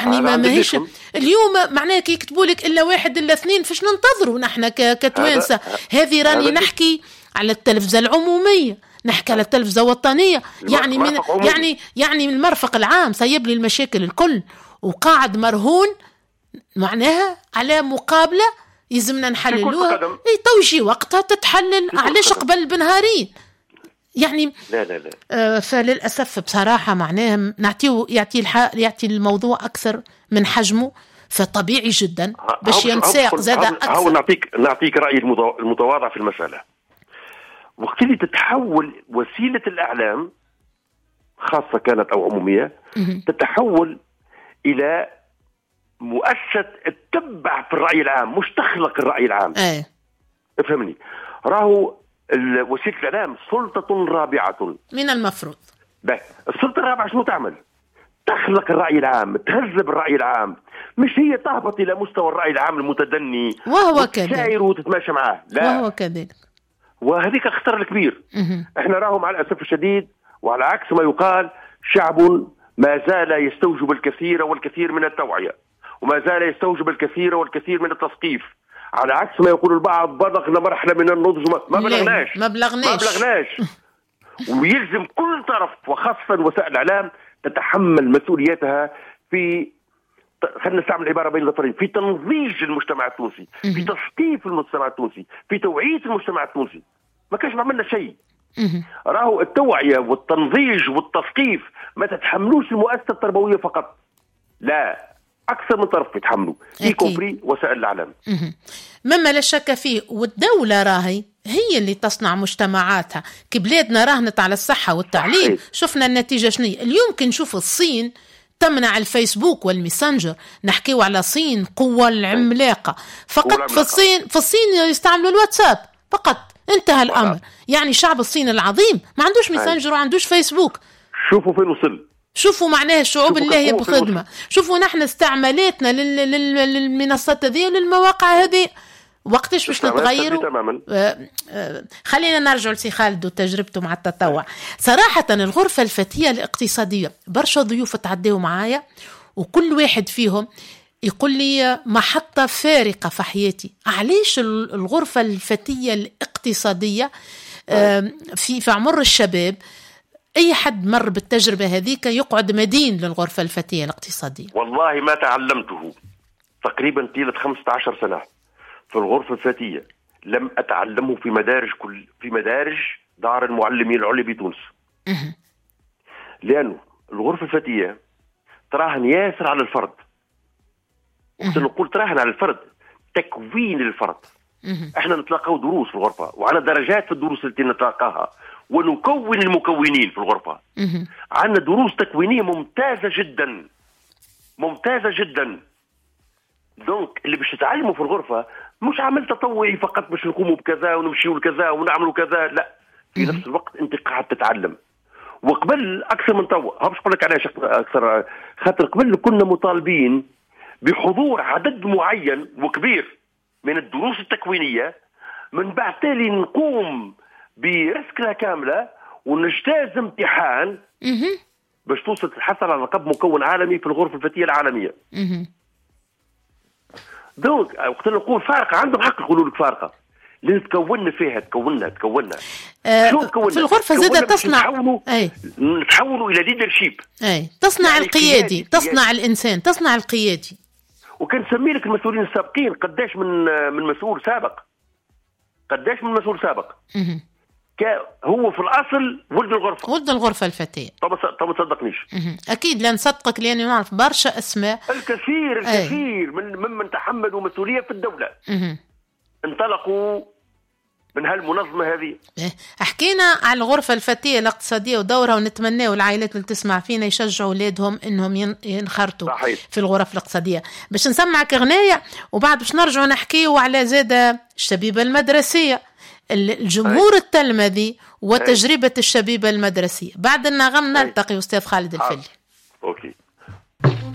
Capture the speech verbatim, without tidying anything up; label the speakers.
Speaker 1: يعني ما ماهيش اليوم معناه كي يكتبوا لك الا واحد الا اثنين فاش ننتظروا نحن كتوانسه. هذه راني نحكي على التلفزه العموميه، نحكي على التلفزه الوطنيه، يعني من يعني يعني من المرفق العام سيب لي المشاكل الكل وقاعد مرهون معناها على مقابله يلزمنا نحللوها. اي تو يجي وقتها تتحلل، علاش قبل بنهارين يعني.
Speaker 2: لا لا لا
Speaker 1: آه فللاسف بصراحه معناها نعطيه يعطي الح... يعطي الموضوع اكثر من حجمه، فطبيعي جدا باش ينساق زاد اكثر.
Speaker 2: هاو نعطيك نعطيك رايي المتواضع في المساله. وقت اللي تتحول وسيله الاعلام خاصه كانت او عموميه تتحول الى مؤسسه تتبع في الراي العام مش تخلق الراي العام.
Speaker 1: ايه
Speaker 2: افهمني، راهو وسيله الاعلام سلطه رابعه من
Speaker 1: المفروض.
Speaker 2: بس السلطه الرابعه شنو تعمل؟ تخلق الراي العام، تهذب الراي العام، مش هي تهبط الى مستوى الراي العام المتدني
Speaker 1: وهو كذلك
Speaker 2: تساير وتتماشى معاه. لا
Speaker 1: وهو كذلك،
Speaker 2: وهذيك الخطر الكبير. احنا راهو مع الاسف الشديد وعلى عكس ما يقال شعب ما زال يستوجب الكثير والكثير من التوعيه، وما زال يستوجب الكثير والكثير من التثقيف، على عكس ما يقول البعض بلغنا مرحله من النضج. ما بلغناش
Speaker 1: ما بلغناش
Speaker 2: ما بلغناش ويلزم كل طرف وخاصه وسائل الاعلام تتحمل مسؤوليتها في، خلينا نستعمل العباره بين الطرفين، في تنضيج المجتمع التونسي، في تثقيف المجتمع التونسي، في توعيه المجتمع التونسي. ما كانش عملنا شيء. راهو التوعيه والتنضيج والتثقيف ما تتحملوش المؤسسه التربويه فقط، لا اكثر من طرف يتحملوا يكوبري وسائل الاعلام
Speaker 1: مما لا شك فيه. والدوله راهي هي اللي تصنع مجتمعاتها. كي بلادنا راهنت على الصحه والتعليم شفنا النتيجه شنية. اليوم كنشوف الصين تمنع الفيسبوك والميسنجر، نحكيو على صين قوه العملاقه فقط. في الصين في الصين يستعملوا الواتساب فقط، انتهى الامر. يعني شعب الصين العظيم ما عندوش ميسنجر وما عندوش فيسبوك.
Speaker 2: شوفوا فين وصل،
Speaker 1: شوفوا معناها الشعوب اللي هي بخدمة. شوفوا نحن استعمالاتنا للمنصات هذه وللمواقع هذه وقتاش باش نتغيروا. آه آه خلينا نرجع لسي خالد وتجربته مع التطوع. صراحة الغرفة الفتية الاقتصادية برشا ضيوف تعديوا معايا وكل واحد فيهم يقول لي محطة فارقة في حياتي. علاش الغرفة الفتية الاقتصادية آه في في عمر الشباب؟ أي حد مر بالتجربة هذيك يقعد مدين للغرفة الفتية الاقتصادية.
Speaker 2: والله ما تعلمته تقريبا طيلة خمسة عشر سنة في الغرفة الفتية، لم أتعلمه في مدارج كل في مدارج دار المعلمين العليا بتونس. لأنه الغرفة الفتية تراهن ياسر على الفرد. وقت نقول تراهن على الفرد تكوين الفرد. احنا نتلقاو دروس في الغرفة وعلى درجات في الدروس التي نتلقاها ونكون المكونين في الغرفة. عندنا دروس تكوينية ممتازة جدا ممتازة جدا. دونك اللي باش تتعلموا في الغرفة مش عمل تطوعي فقط باش نقوموا بكذا ونمشيوا لكذا ونعملوا كذا، لا، في نفس الوقت انت قاعد تتعلم. وقبل اكثر من طوع ها باش نقول لك علاش اكثر، خاطر قبل كنا مطالبين بحضور عدد معين وكبير من الدروس التكوينية، من بعد تالي نقوم برسكلة كاملة ونجتاز امتحان باش توصل تحصل على لقب مكون عالمي في الغرفة الفتية العالمية. دونك وقت نقول فارقة عندهم حق يقولوا لك فارقة، لأن تكوننا فيها تكوننا تكوننا
Speaker 1: آه شو تكوننا في الغرفة زادة تصنع
Speaker 2: نتحولوا أي. نتحولوا إلى ليدرشيب
Speaker 1: أي تصنع يعني القيادي تصنع قيادي. الإنسان تصنع القيادي.
Speaker 2: وكان سمي لك المسؤولين السابقين قداش من من مسؤول سابق قداش من مسؤول سابق هو في الأصل ولد الغرفة
Speaker 1: ولد الغرفة الفتية.
Speaker 2: طب طب ما تصدقنيش
Speaker 1: أكيد لا نصدقك لأني نعرف برشا أسماء
Speaker 2: الكثير الكثير أي. من ممن تحملوا مسؤولية في الدولة مه. انطلقوا من هالمنظمة هذه.
Speaker 1: حكينا على الغرفة الفتية الاقتصادية ودورها، ونتمنى العائلات اللي تسمع فينا يشجعوا أولادهم إنهم ينخرطوا صحيح. في الغرف الاقتصادية. باش نسمعك أغنية وبعد باش نرجع نحكيه على زادة الشبيبة المدرسية، الجمهور أي. التلمذي وتجربة أي. الشبيبة المدرسية. بعد النغم نلتقي أستاذ خالد الفلي.
Speaker 2: أوكي.